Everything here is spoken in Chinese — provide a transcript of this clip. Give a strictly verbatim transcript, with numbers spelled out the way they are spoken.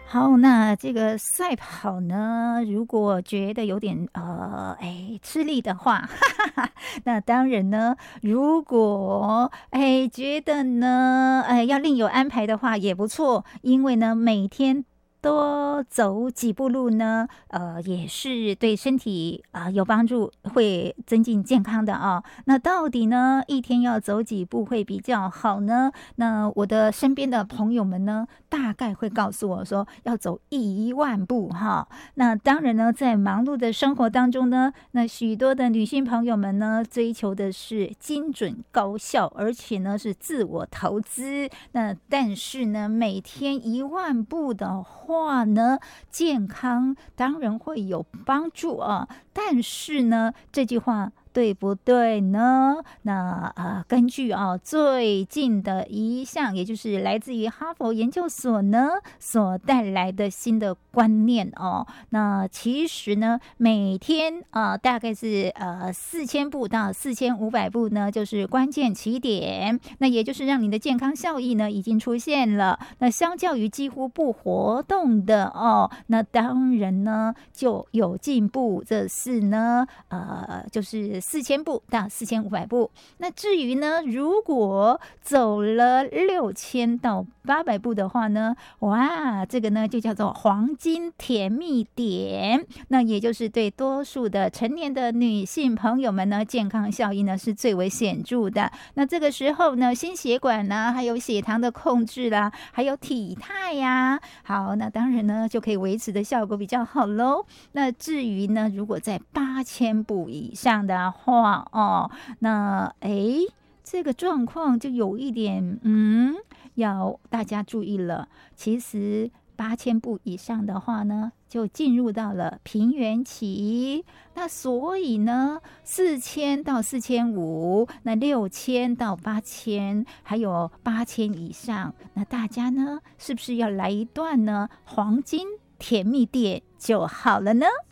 好，那这个赛跑呢，如果觉得有点呃，哎吃力的话，哈哈哈，那当然呢，如果哎觉得呢，哎要另有安排的话也不错，因为呢每天多走几步路呢，呃，也是对身体啊、呃有帮助，会增进健康的啊。那到底呢，一天要走几步会比较好呢？那我的身边的朋友们呢，大概会告诉我说，要走一万步哈。那当然呢，在忙碌的生活当中呢，那许多的女性朋友们呢，追求的是精准高效，而且呢是自我投资。那但是呢，每天一万步的话呢，健康当然会有帮助啊。但是呢，这句话对不对呢？那呃，根据啊最近的一项，也就是来自于哈佛研究所呢所带来的新的观念哦，那其实呢，每天啊、呃、大概是呃四千步到四千五百步呢，就是关键起点。那也就是让你的健康效益呢已经出现了。那相较于几乎不活动的哦，那当然呢就有进步。这是呢呃就是四千步到四千五百步。那至于呢，如果走了六千到八百步的话呢，哇，这个呢就叫做黄金甜蜜点。那也就是对多数的成年的女性朋友们呢，健康效益呢是最为显著的。那这个时候呢，心血管呢，还有血糖的控制啦，还有体态呀、啊，好，那当然呢就可以维持的效果比较好喽。那至于呢，如果在八千步以上的话哦，那诶，这个状况就有一点嗯，要大家注意了。其实八千步以上的话呢，就进入到了平原期。那所以呢，四千到四千五，那六千到八千，还有八千以上，那大家呢，是不是要来一段呢？黄金甜蜜点就好了呢？